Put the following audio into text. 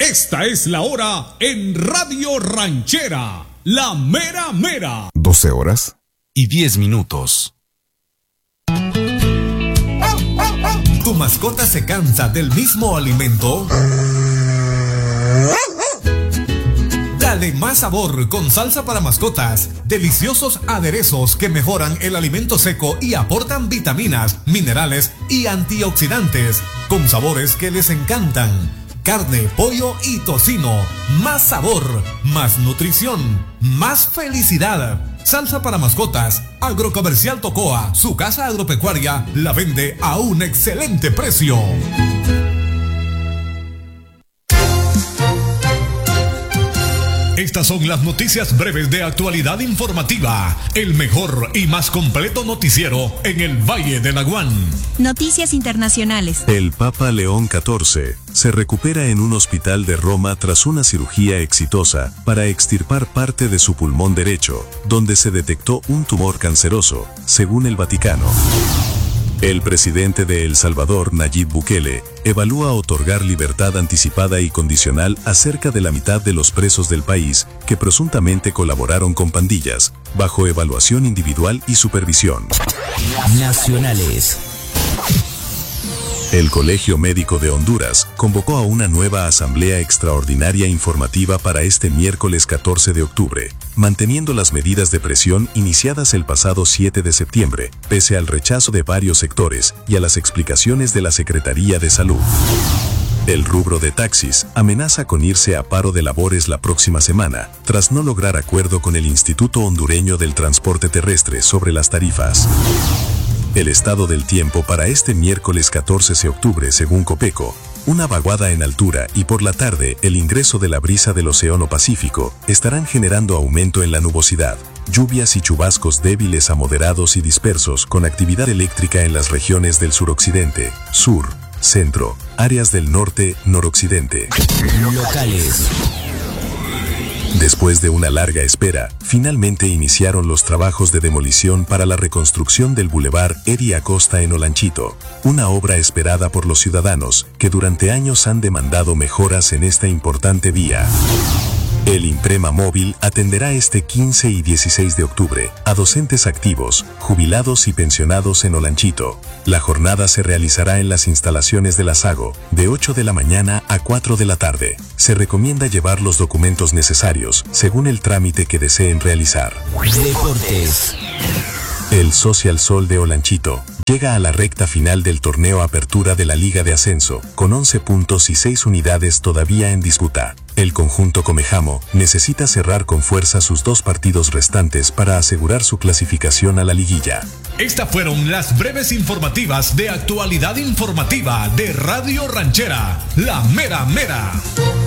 Esta es la hora en Radio Ranchera, la mera mera. 12 horas y 10 minutos. ¿Tu mascota se cansa del mismo alimento? Dale más sabor con salsa para mascotas. Deliciosos aderezos que mejoran el alimento seco y aportan vitaminas, minerales y antioxidantes. Con sabores que les encantan. Carne, pollo y tocino. Más sabor, más nutrición, más felicidad. Salsa para mascotas. Agrocomercial Tocoa, su casa agropecuaria, la vende a un excelente precio. Estas son las noticias breves de actualidad informativa. El mejor y más completo noticiero en el Valle de Laguán. Noticias internacionales. El Papa León XIV se recupera en un hospital de Roma tras una cirugía exitosa para extirpar parte de su pulmón derecho, donde se detectó un tumor canceroso, según el Vaticano. El presidente de El Salvador, Nayib Bukele, evalúa otorgar libertad anticipada y condicional a cerca de la mitad de los presos del país que presuntamente colaboraron con pandillas, bajo evaluación individual y supervisión. Nacionales. El Colegio Médico de Honduras convocó a una nueva asamblea extraordinaria informativa para este miércoles 14 de octubre, manteniendo las medidas de presión iniciadas el pasado 7 de septiembre, pese al rechazo de varios sectores y a las explicaciones de la Secretaría de Salud. El rubro de taxis amenaza con irse a paro de labores la próxima semana, tras no lograr acuerdo con el Instituto Hondureño del Transporte Terrestre sobre las tarifas. El estado del tiempo para este miércoles 14 de octubre según Copeco, una vaguada en altura y por la tarde el ingreso de la brisa del Océano Pacífico estarán generando aumento en la nubosidad, lluvias y chubascos débiles a moderados y dispersos con actividad eléctrica en las regiones del suroccidente, sur, centro, áreas del norte, noroccidente. Locales. Después de una larga espera, finalmente iniciaron los trabajos de demolición para la reconstrucción del Boulevard Eddie Acosta en Olanchito, una obra esperada por los ciudadanos que durante años han demandado mejoras en esta importante vía. El Imprema Móvil atenderá este 15 y 16 de octubre a docentes activos, jubilados y pensionados en Olanchito. La jornada se realizará en las instalaciones de la SAGO, de 8 de la mañana a 4 de la tarde. Se recomienda llevar los documentos necesarios, según el trámite que deseen realizar. Deportes. El Social Sol de Olanchito llega a la recta final del torneo Apertura de la Liga de Ascenso, con 11 puntos y 6 unidades todavía en disputa. El conjunto comejamo necesita cerrar con fuerza sus 2 partidos restantes para asegurar su clasificación a la liguilla. Estas fueron las breves informativas de actualidad informativa de Radio Ranchera, la mera mera.